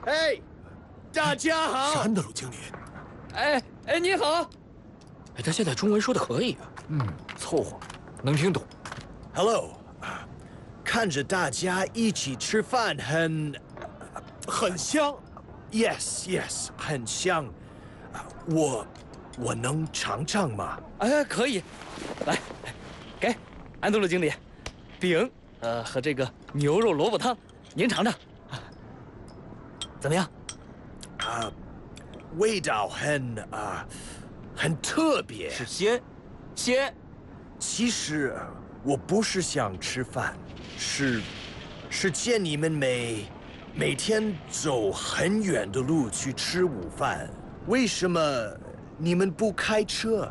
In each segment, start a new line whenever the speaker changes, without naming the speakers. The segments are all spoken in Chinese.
哎，大家好。
是安德鲁经理。
哎，你好。
哎，他现在中文说的可以啊，凑合，能听懂。
Hello，看着大家一起吃饭
很香。
Yes，很香。我能尝尝吗？
哎，可以。来，给安德鲁经理，饼，和这个牛肉萝卜汤，您尝尝，怎么样？
味道很特别。
是鲜。
其实我不是想吃饭，是见你们每天走很远的路去吃午饭，为什么你们不开车？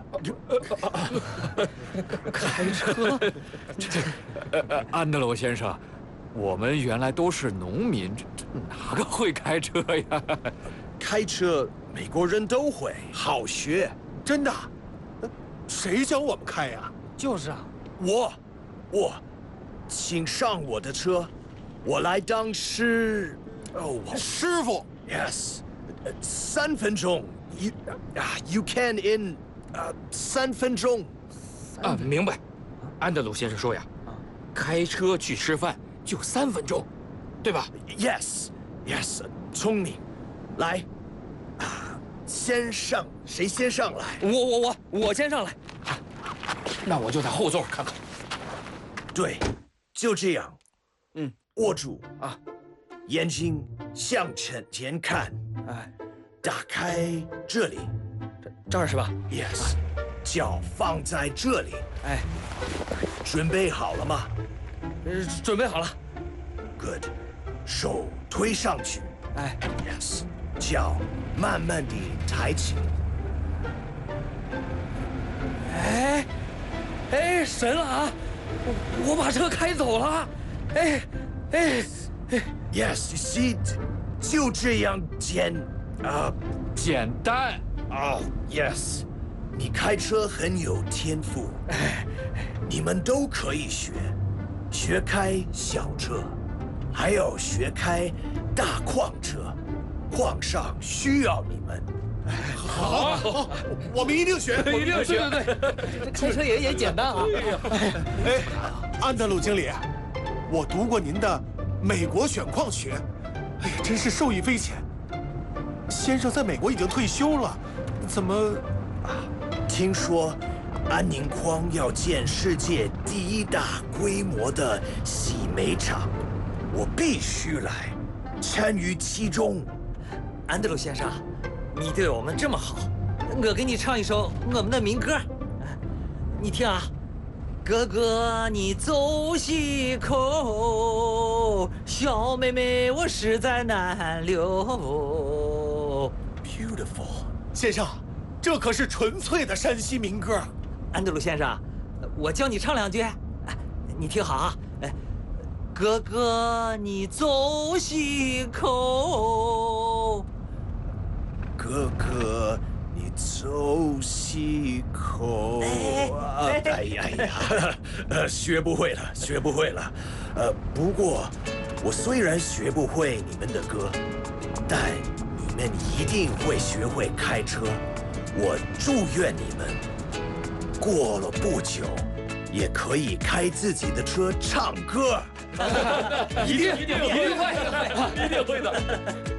开车？安德鲁先生，我们原来都是农民，这哪个会开车呀？
开车美国人都会，好学。
真的？谁教我们开呀？
就是啊。
我，请上我的车，我来当师
傅。
Yes， 3分钟。You can in 3分钟。
明白。安德鲁先生说呀，开车去吃饭就3分钟，对吧
？Yes， 聪明。来，谁先上来？
我先上来。
那我就在后座看看。
对，就这样。握住
啊，
眼睛向前看。打开这里。
这儿是吧
？Yes， 脚放在这里。准备好了吗？
准备好了。
Good， 手推上去。Yes， 脚慢慢地抬起。
神了啊！我把车开走了。
Yes， you see， 就这样简
单。
Yes， 你开车很有天赋。你们都可以学开小车，还有学开大矿车，矿上需要你们。
好，我们一定学，
一定学。对，开车也简单啊。
安德鲁经理，我读过您的《美国选矿学》，真是受益匪浅。先生在美国已经退休了，怎么？
听说安宁矿要建世界第1大规模的洗煤厂，我必须来参与其中。
安德鲁先生，你对我们这么好，我给你唱一首我们的民歌，你听啊。哥哥你走西口，小妹妹我实在难留。
Beautiful，
先生，这可是纯粹的山西民歌。
安德鲁先生，我教你唱2句，你听好啊。哥哥你走西口，
哥哥你走西口。哎呀，学不会了。不过我虽然学不会你们的歌，但你们一定会学会开车。我祝愿你们过了不久，也可以开自己的车唱歌。
一定会的。